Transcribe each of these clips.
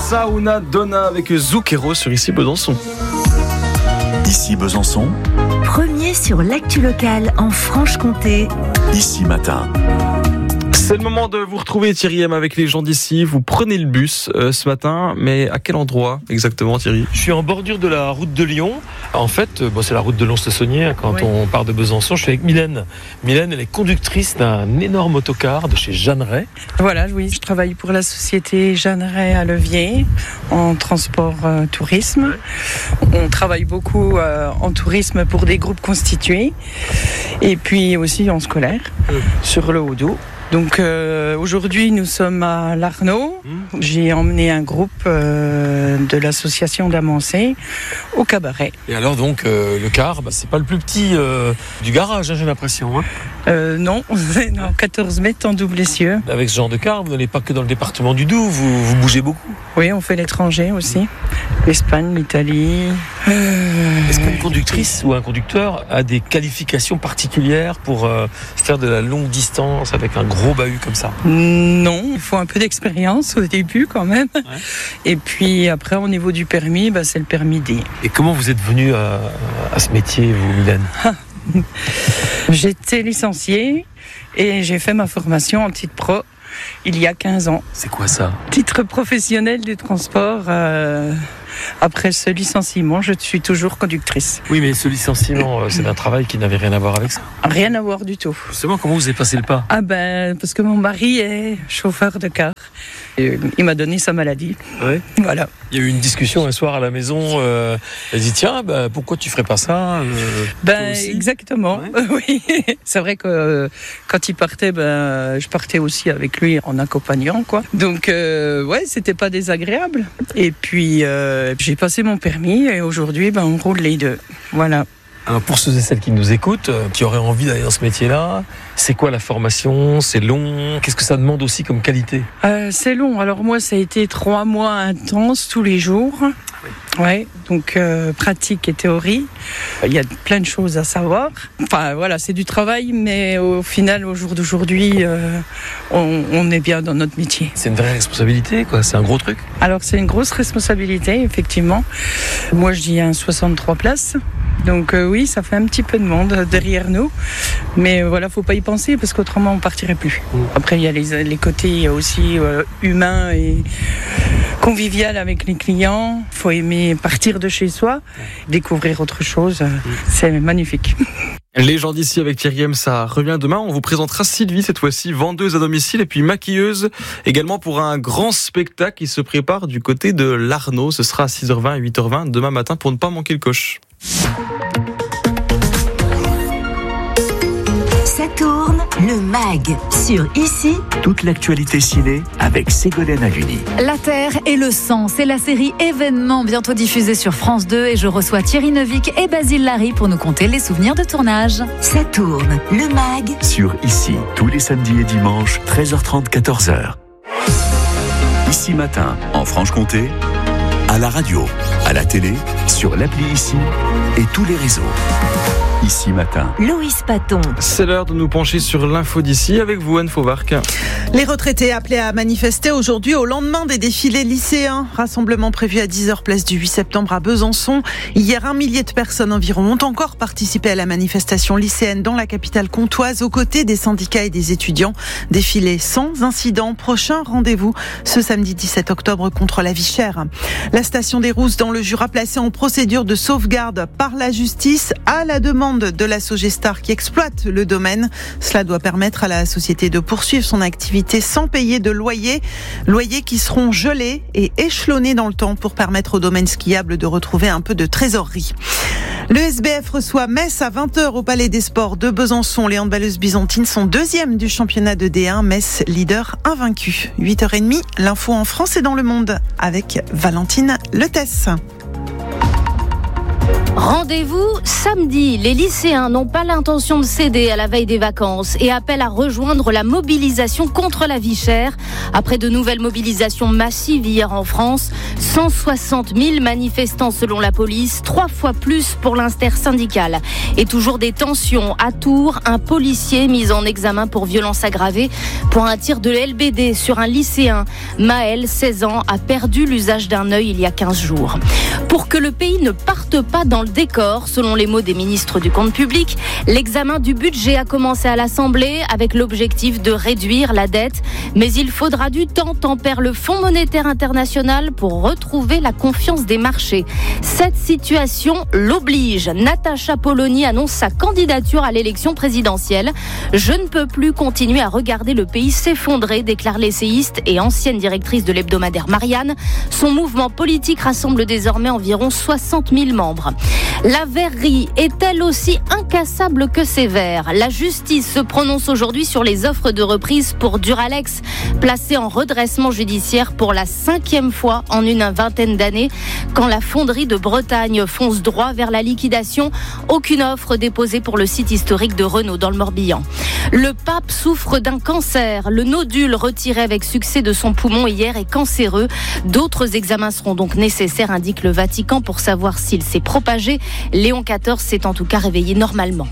Sauna Donna avec Zucchero sur Ici Besançon. Ici Besançon. Premier sur l'actu locale en Franche-Comté. Ici Matin. C'est le moment de vous retrouver, Thierry M, avec les gens d'ici. Vous prenez le bus ce matin, mais à quel endroit exactement, Thierry ? Je suis en bordure de la route de Lyon. En fait, c'est la route de Lons-le-Saunier. Quand on part de Besançon, je suis avec Mylène. Mylène, elle est conductrice d'un énorme autocar de chez Jeanneret. Voilà, oui, je travaille pour la société Jeanneret à Levier en transport tourisme. On travaille beaucoup en tourisme pour des groupes constitués et puis aussi en scolaire sur le Haut-Doubs. Donc aujourd'hui nous sommes à l'Arnaud. J'ai emmené un groupe de l'association d'Amancé au cabaret. Et alors donc le car, c'est pas le plus petit du garage, j'ai l'impression. Non, 14 mètres en double essieu. Avec ce genre de car, vous n'allez pas que dans le département du Doubs, vous bougez beaucoup. Oui, on fait l'étranger aussi. L'Espagne, l'Italie. Est-ce qu'une conductrice ou un conducteur a des qualifications particulières pour faire de la longue distance avec un gros bahut comme ça ? Non, il faut un peu d'expérience au début quand même. Ouais. Et puis après, au niveau du permis, c'est le permis D. Et comment vous êtes venu à ce métier, vous, Mylène ? J'étais licenciée et j'ai fait ma formation en titre pro il y a 15 ans. C'est quoi ça ? Titre professionnel du transport. Après ce licenciement, je suis toujours conductrice. Oui, mais ce licenciement, c'est un travail qui n'avait rien à voir avec ça. Rien à voir du tout. Justement, comment vous avez passé le pas ? Parce que mon mari est chauffeur de car. Et il m'a donné sa maladie. Ouais. Voilà. Il y a eu une discussion un soir à la maison. Elle dit tiens, pourquoi tu ferais pas ça ? Exactement. Ouais. Oui. C'est vrai que quand il partait, je partais aussi avec lui en accompagnant, quoi. Donc c'était pas désagréable. Et puis j'ai passé mon permis et aujourd'hui, on roule les deux. Voilà. Alors pour ceux et celles qui nous écoutent, qui auraient envie d'aller dans ce métier-là, c'est quoi la formation ? C'est long ? Qu'est-ce que ça demande aussi comme qualité ? C'est long. Alors moi, ça a été 3 mois intenses tous les jours. Oui. Ouais, donc pratique et théorie. Il y a plein de choses à savoir. Enfin voilà, c'est du travail, mais au final, au jour d'aujourd'hui, on est bien dans notre métier. C'est une vraie responsabilité, quoi. C'est un gros truc. Alors c'est une grosse responsabilité, effectivement. Moi, je dis 63 places. Donc oui, ça fait un petit peu de monde derrière nous. Mais voilà, faut pas y penser parce qu'autrement on partirait plus. Après, il y a les côtés aussi humains et convivial avec les clients. Il faut aimer partir de chez soi, découvrir autre chose. C'est magnifique. Les gens d'ici avec Thierry M, ça revient demain. On vous présentera Sylvie, cette fois-ci vendeuse à domicile et puis maquilleuse également pour un grand spectacle qui se prépare du côté de l'Arnaud. Ce sera à 6h20 et 8h20 demain matin pour ne pas manquer le coche. Ça tourne, le MAG sur Ici. Toute l'actualité ciné avec Ségolène Haluni. La Terre et le sang, c'est la série Événement bientôt diffusée sur France 2 et je reçois Thierry Neuvik et Basile Larry pour nous conter les souvenirs de tournage. Ça tourne, le MAG sur Ici, tous les samedis et dimanches, 13h30, 14h. Ici Matin, en Franche-Comté, à la radio, à la télé, sur l'appli Ici et tous les réseaux. Ici Matin. Loïs Paton. C'est l'heure de nous pencher sur l'info d'ici avec vous, Anne Fauvarc. Les retraités appelés à manifester aujourd'hui au lendemain des défilés lycéens. Rassemblement prévu à 10h place du 8 septembre à Besançon. Hier, 1 millier de personnes environ ont encore participé à la manifestation lycéenne dans la capitale comtoise aux côtés des syndicats et des étudiants. Défilé sans incident. Prochain rendez-vous ce samedi 17 octobre contre la vie chère. La station des Rousses dans le Jura placée en procédure de sauvegarde par la justice à la demande de la Sogestar qui exploite le domaine. Cela doit permettre à la société de poursuivre son activité sans payer de loyer. Loyers qui seront gelés et échelonnés dans le temps pour permettre au domaine skiable de retrouver un peu de trésorerie. Le SBF reçoit Metz à 20h au Palais des Sports de Besançon. Les handballeuses byzantines sont 2e du championnat de D1. Metz, leader invaincu. 8h30, l'info en France et dans le monde avec Valentine Letesse. Rendez-vous samedi. Les lycéens n'ont pas l'intention de céder à la veille des vacances et appellent à rejoindre la mobilisation contre la vie chère. Après de nouvelles mobilisations massives hier en France, 160 000 manifestants selon la police, 3 fois plus pour l'intersyndicale. Et toujours des tensions. À Tours, un policier mis en examen pour violence aggravée pour un tir de LBD sur un lycéen. Maël, 16 ans, a perdu l'usage d'un œil il y a 15 jours. Pour que le pays ne parte pas dans le décor, selon les mots des ministres du compte public, l'examen du budget a commencé à l'Assemblée avec l'objectif de réduire la dette. Mais il faudra du temps, tempère le Fonds monétaire international pour retrouver la confiance des marchés. Cette situation l'oblige. Natacha Polony annonce sa candidature à l'élection présidentielle. Je ne peux plus continuer à regarder le pays s'effondrer, déclare l'essayiste et ancienne directrice de l'hebdomadaire Marianne. Son mouvement politique rassemble désormais environ 60 000 membres. La verrerie est-elle aussi incassable que sévère ? La justice se prononce aujourd'hui sur les offres de reprise pour Duralex, placé en redressement judiciaire pour la 5e fois en une vingtaine d'années. Quand la fonderie de Bretagne fonce droit vers la liquidation, aucune offre déposée pour le site historique de Renault dans le Morbihan. Le pape souffre d'un cancer. Le nodule retiré avec succès de son poumon hier est cancéreux. D'autres examens seront donc nécessaires, indique le Vatican, pour savoir s'il s'est propagé. Léon XIV s'est en tout cas réveillé normalement.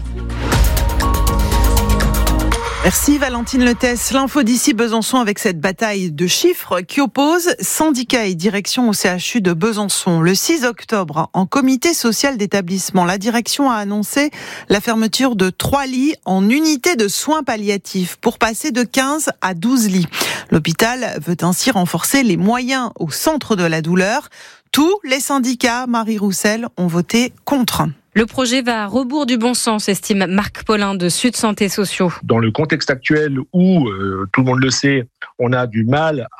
Merci Valentine Letès. L'info d'ici Besançon avec cette bataille de chiffres qui oppose syndicats et direction au CHU de Besançon. Le 6 octobre, en comité social d'établissement, la direction a annoncé la fermeture de 3 lits en unité de soins palliatifs pour passer de 15 à 12 lits. L'hôpital veut ainsi renforcer les moyens au centre de la douleur. Tous les syndicats, Marie Roussel, ont voté contre. Le projet va à rebours du bon sens, estime Marc Paulin de Sud Santé Sociaux. Dans le contexte actuel où, tout le monde le sait, on a du mal